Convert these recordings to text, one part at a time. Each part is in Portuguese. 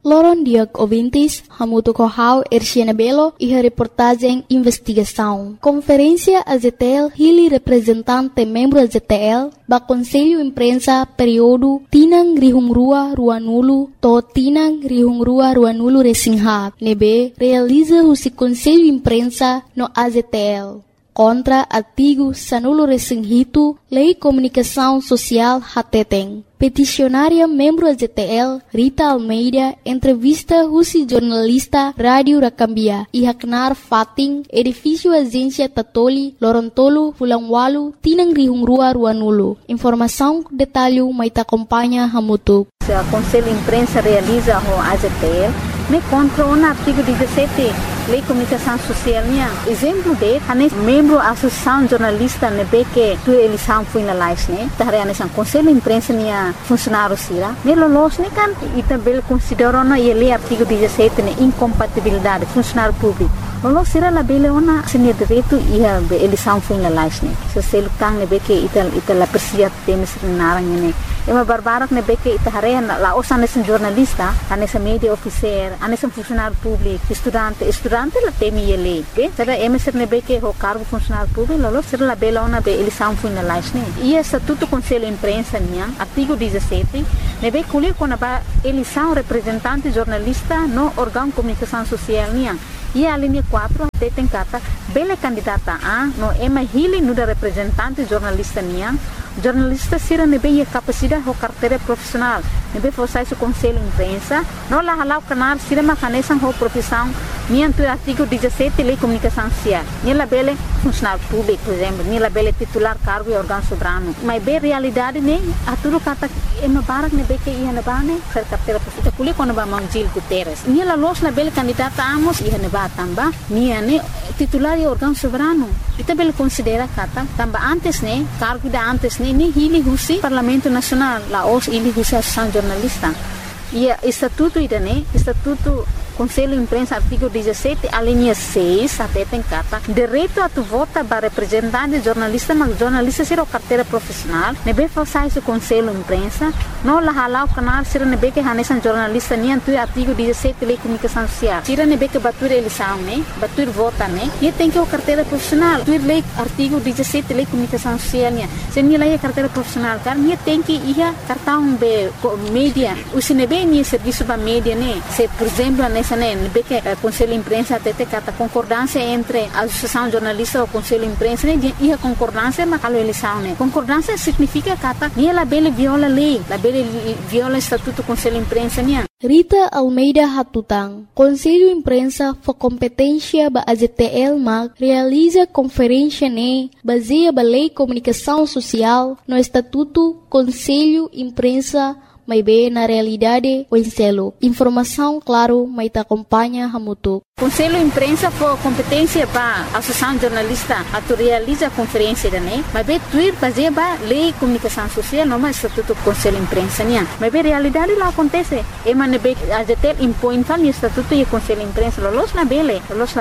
Loron Diak Ouvintes, Hamuto Kohau, Erciana Belo e a reportagem Investigação. Conferência AZTL, Hili representante membro AZTL, ba Conselho Imprensa período Tinang Rihungrua Ruanulu, to Tinang Rihungrua Ruanulu Resinghat, nebe realiza o Conselho Imprensa no AZTL. Contra artigo Sanulo Resinghito, Lei Comunicação Social Hateteng. Peticionária membro AZTL, Rita Almeida, entrevista Rusi jornalista Rádio Rakambia, e Haknar Fating, edifício Agência Tatoli, Lorontolo, Fulangwalu, Tinang Rihungrua Ruanulu. Informação, detalhe, maita acompanha Hamutuk. O Conselho Imprensa realiza o AZTL, me contra o artigo 17, Lei Comunicação Social. Exemplo de, membro da Associação Jornalista, que tu eleição foi na live, né? Tarreanesan Conselho Imprensa funcionário sira. Nelolos ne kan itabel considerou na lei artigo 17 ne incompatibilidade funcionário público. Lolo sira la bele ona senia direito e a eleição foi na live, né? Se selu kang ne que ita la persia temes narang ne. Ema barbarak ne que ita harea la osa nesen jornalista, anesa media officer, anesa funcionário público, estudante la temi ele, be? Será emeser ne que o cargo funcionário público, lolo sira la bele ona be eleição foi na live, né? E estatuto Conselho Imprensa niang artigo 17, ne kulir com a eleição representante jornalista no órgão de comunicação social niang. E a linha 4 tem kata bela candidata a no ema hili no da representante jornalista niang. Jornalista sira nebe capacidade ou carteira profissional nebe forçar o Conselho Imprensa não la halau canar sira macanesan ou profissão nianto artigo 17 Lei Comunicação Social ni la bele funcionário público por exemplo ni la bele titular cargo e órgão soberano mas bem realidade ne a tudo kata ema barak nebe que ia na bane ser carteira profissional kuli quando ba Manjil Guterres ni la los la bele candidata amos ia na ba tamba ni ane titular e órgão soberano ita bele considera kata tamba antes ne cargo da antes ne ni hili husi Parlamento Nacional la os hili husi Associação Jornalista e estatuto idane estatuto Conselho Imprensa artigo 17 a linha 6 até tem kata direito a tu vota para representante jornalista mas jornalista ser o carteira profissional nebe forçar o Conselho Imprensa não la halau canal ser nebe que hanesan jornalista ni antu artigo 17 Lei Comunicação Social tira nebe que batur eleição né batur vota né e tem que o carteira profissional tu lei artigo 17 Lei Comunicação Social né se ni lei carteira profissional kan ni tem que ia cartão be mídia o sinebe ni serviço ba mídia né se por exemplo que o Conselho Imprensa até kata concordância entre a Associação Jornalista e o Conselho Imprensa e a concordância na eleição né concordância significa kata ni la bele viola lei la bele viola estatuto Conselho Imprensa né. Rita Almeida Hatutang, Conselho Imprensa for competência ba AZTL mag realiza conferência ne baseia ba Lei Comunicação Social no estatuto Conselho Imprensa may be na realidade o enselo. Informação, claro, may ta acompanha Hamutuk. Conselho Imprensa for competência para a Associação Jornalista a tu realiza a conferência da né, mas bem tuir fazer ba Lei Comunicação Social não mais estatuto Conselho Imprensa né, mas bem realidade lá acontece, e mas bem a ZTL impõe tal estatuto e Conselho Imprensa los na bele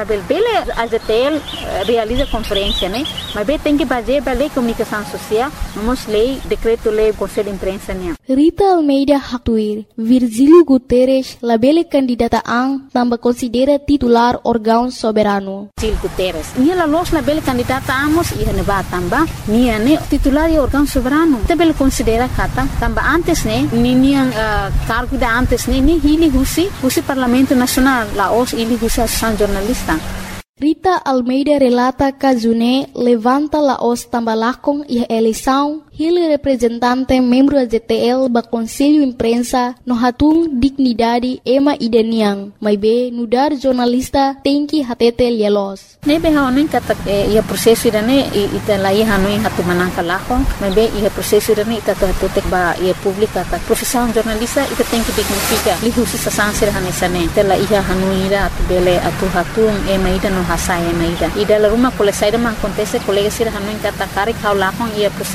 a ZTL realiza conferência né, mas bem tem que fazer ba Lei Comunicação Social, vamos lei decreto lei Conselho Imprensa né. Rita Almeida Hatuir, Virgílio Guterres, la bele candidata ang tambah considera titular órgão soberano. Virgílio Guterres, nia los la bele candidata amos ia neba tamba, nia ne titular e órgão soberano. Te bele considera kata tamba antes ne, ni cargo da antes ne, ni hili husi Parlamento Nacional, la os hili husi Associação Jornalista. Rita Almeida relata Kazune levanta la os tambalakong e eleição Hili representante membro AZTL ba Conselho Imprensa no hatung dignidade ema idaniang may be nudar jornalista tem que hatete lielos. Nebe haonin kata ia proseso idane ita lai hanuin hatu manang kalakong may be ia proseso idane ita hatete ba ia publika kata profissão jornalista ita tem que dignifica lihusi sa sansir hanisane ita la ia hanuin ida atu bele atu hatung ema ida no hasai ema ida ida la rumah kole saida ma acontece colega sir hanuin kata karik haulakong ia proseso idane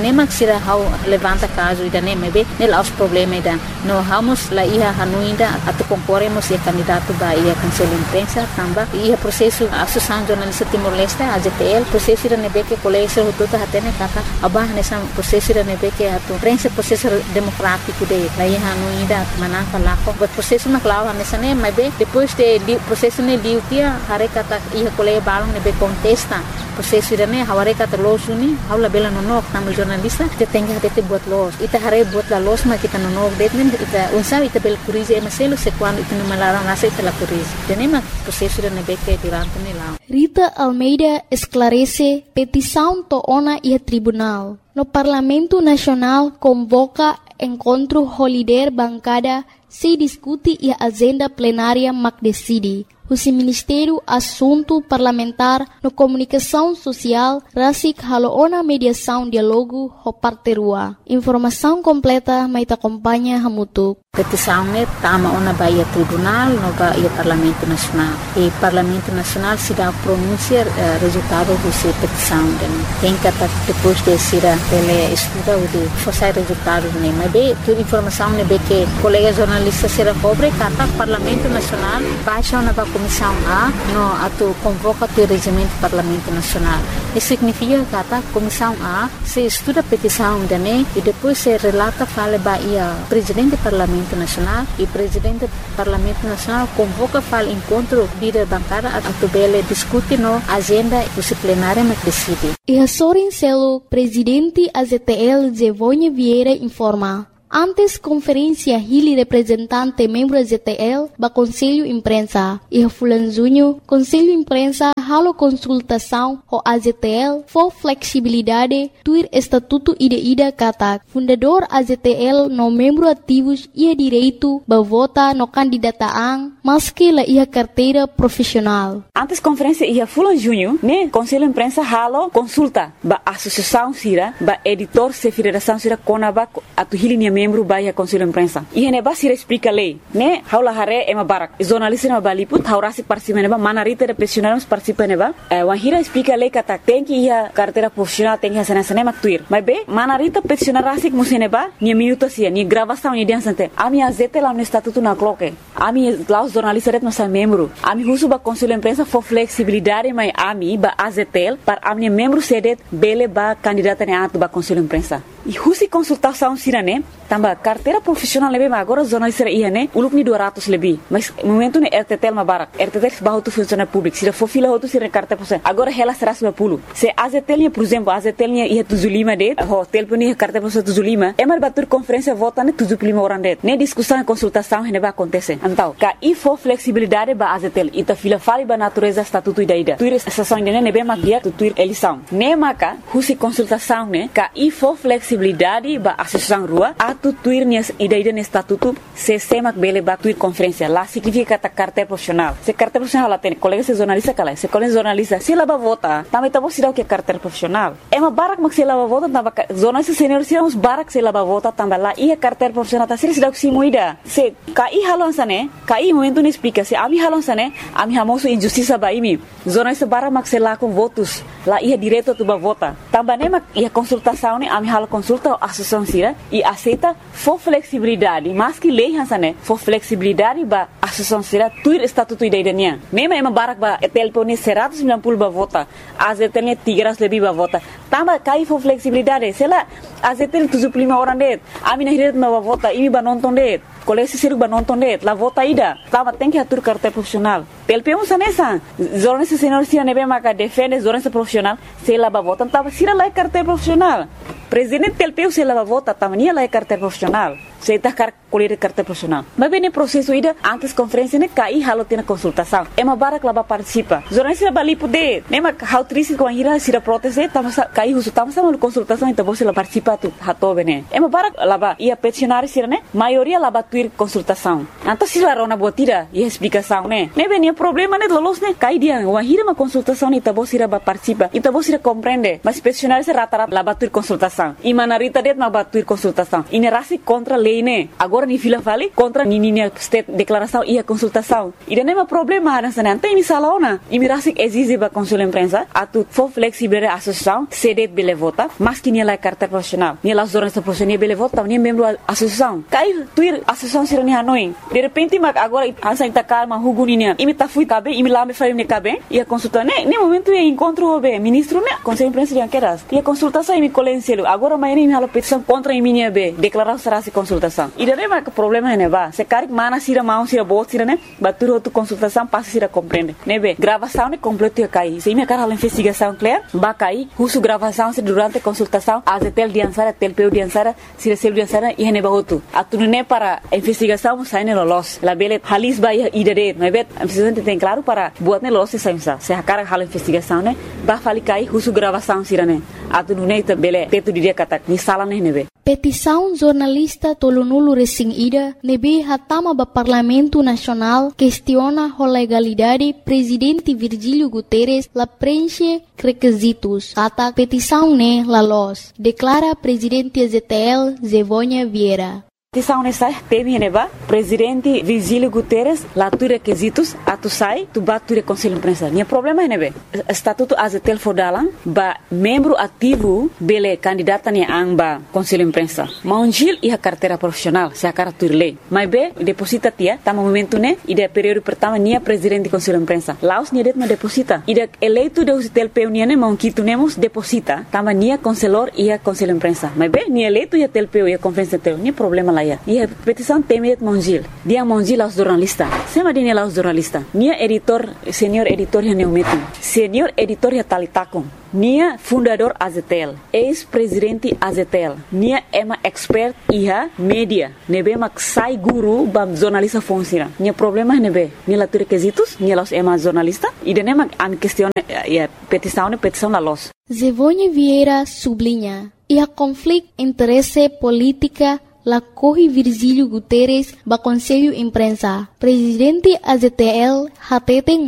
Nemak sira hau levanta caso ida neme nel os problema ida no hamos la ia hanuinda atu concorremos e candidato ba ia conselho imprensa tamba ia processo associação jornalista Timor-Leste AJTL processo ida nebe que colégio tudo hatene kaka abah nessa processo ida nebe que atu prensa processo democrático de la ia hanuinda manaka lako but processo na clava nessa ne mebe depois de processo ne diutia hare kata ia colégio balong nebe contesta processo ida ne haware kata losuni haula bela nonok tamu jornalista te tenga hate buat los ita hare buat la los ma kita nonok detmen ita unsa ita bel curize emaselo se quando ita numalara nasa ita la curize tenema processo ida nebe que durante ne la Rita Almeida esclarece petição toona e tribunal. No Parlamento Nacional convoca encontro holiday bancada se discute e agenda plenária macdecide. O Ministério Assunto Parlamentar no Comunicação Social rasik haloona mediação diálogo ho parterua. Informação completa mai te acompanha hamutuk. Petição ne tama ona baia tribunal no baia Parlamento Nacional. E Parlamento Nacional se dá pronunciar resultado dessa petição. Tem que depois de ser ele estuda o de forçar resultado ne. Mas bem, toda informação ne be que colega jornalista será cobre kata Parlamento Nacional baixa ona Comissão A no atu convoca o regimento do Parlamento Nacional. Isso significa que a Comissão A se estuda a petição dele e depois se relata fala baia Presidente do Parlamento Nacional e Presidente do Parlamento Nacional convoca fala encontro líder bancada atu bele discute no agenda disciplinária mas decide. E a Sorin Celo, Presidente AZTL Zevonha Vieira informa. Antes conferência Hili representante membro AZTL ba Conselho Imprensa e Fulan Junho Conselho Imprensa halo consultação ho AZTL for flexibilidade tuir estatuto ida kata fundador AZTL no membro ativos ia direito ba vota no candidataan maski la ia carteira profissional. Antes conferência ia Fulan Junho ne Conselho Imprensa halo consulta ba associação sira ba editor se federação sira konaba atu Hili membro baia Conselho Imprensa. E ne basira explica lei, né? Haula hare ema barak. Jornalista na baliput haurasi participa neba manarita de profissionais participa neba. Wahira explica lei kata tem que ia carteira profissional tem que sana maktuir. Mas be manarita profissional rasik museneba ni minuto sia ni gravação ni dia sante. Ami azete lá no estatuto na cloque. Ami lá os jornalistas ret nossa membro. Ami husu ba Conselho Imprensa for flexibilidade mas ami ba azetel para ami membro sedet bele ba candidata ne atu ba Conselho Imprensa. E husi consultação sirane tamba carteira profissional lebe mas agora jornalista ia né uluk ni 200 lebih mas momento ne RTTL ma barak RTTL bah tu funcionário público sira fofila hotu sira carteira profissional agora ela será 10 se AZTL por exemplo AZTL ia 75 det hotel puni carteira profissional 75 emar batur conferência vota ne 75 orang det ne discussão e consultação ne ba acontece então ka e for flexibilidade ba AZTL ita fila fali ba natureza estatuto ida tuir estação ne be mak dia tuir eleição ne maka husi consultação ne ka e for flexibilidade ba associação rua tu tuir nias ida no estatuto se semak bele ba tuir conferência lá significa ta carteira profissional se carteira profissional lá tem colega se jornalista kala se colega jornalista se lá ba vota também tá você dá o que é carteira profissional é uma barak mak se lá ba vota tamba jornalista senior se uns barak se lá ba vota tamba lá e a carteira profissional tá se dá o que se moida se kai halon sane kai momento ne explica se ami halon sane ami hamoso injustiça ba imi jornalista barak mak se lá com votos lá ia direito tu ba vota tamba ne mak ia consultação ne ami halo consulta a associação sira e aceita for flexibilidade mas que lei hansane for flexibilidade ba associação sira tuir estatuto idainya mema ema barak ba telpone 190 ba vota azetelnya 300 lebih ba vota tamba kai for flexibilidade sela azetel 75 orang det amina hiret ba vota imi ba nonton det colégio sir ba nonton det la vota ida tamba tem que atur carteira profissional telpeu sanesa jornalista senior sira nebe maka defende jornalista profissional sela ba vota tamba sira la carteira profissional presidente telpeu se la vota tamania la carteira profissional se está colher carteira profissional mas bem no processo ida antes conferência ne cai halo tem consultação é uma barak lá participa jornalista bali poder nema how triste com a ira se proteste tama cai husu tama sama consultação então você lá participa tu hato bene é uma barak lá ia peticionário sira ne maioria lá tuir consultação então se lá rona botira e explicação ne bem problema ne lolos ne cai dia uma ira uma consultação então você lá participa então você compreende mas peticionário se rata lá tuir consultação e manarita det ma tuir consultação e ne rasi contra lei ne agora agora ni fila vale contra nininha state declaração e a consultação. E não é um problema nessa não tem misalaona. E mirasik exige ba conselho imprensa atu for flexible a associação cede bele vota, mas que ela é carteira profissional. Ni las jornalistas profissionais bele vota, ni membro da associação. Cai tuir associação sirani Hanoi. De repente mas agora ansa intakar ma huguninya. Imi ta fui cabe, imi lá me faria ne cabe. E a consulta ne momento é encontro be ministro ne conselho imprensa de anqueras. E a consultação imi colenselo. Agora mas imi hala petição contra imi be declaração será se consultação. E daí mas problema ne ba. Se cari mana sira mão sira bot sira ne, batur outro consultação passa sira compreende. Ne be gravação ne completo ia cair. Se imi cara hala investigação clear, ba cair, uso gravação se durante consultação, a tel diansara, tel peu diansara, sira sel diansara e ne ba outro. Atunune para investigação sai ne lolos. La bele halis ba idere, ne be precisamente tem claro para buat ne lolos se a cara hala investigação ne, ba fali cair, uso gravação sira ne. Atunune te bele teto dia kata ni sala ne be. Petição jornalista tolonulu resing ida nebe hatama ba Parlamento Nacional questiona a legalidade presidente Virgílio Guterres la preenche requisitos. Ata petição ne la los, declara presidente ZTL Zevônia Vieira. Petição nessa teve neba presidente Virgílio Guterres lá tu requisitos atu sai tu bat tu conselho imprensa. Nia problema nebe estatuto azetel fodalan ba membro ativo bele candidata ni amba conselho imprensa. Maunjil e a carteira profissional se a cara tu lei. Mas be deposita tia tá momento ne ide período pertama nia presidente conselho imprensa. Laos nia det ma deposita. Ide eleito de usitel peunia ne maunquito nemos deposita tama nia conselor e a conselho imprensa. Mas be nia eleito e a tel peu e a conferência tel ni problema lá. E a petição tem Monjil. Dia Monjil aos jornalistas. Sema dia aos jornalistas. Nia editor, senhor editor ya neumetum. Senhor editor ya talitakon. Nia fundador Azetel. Ex-presidente Azetel. Nia ema expert iha media. Nebe mak sai guru bam jornalista funciona. Nia problema nebe. Nia latu requisitos. Nia los ema jornalista. E de nema am questione petição la los. Zevônia Vieira sublinha. E a conflito interesse política la corre Virgílio Guterres ba Conselho Imprensa. Presidente AZTL hateten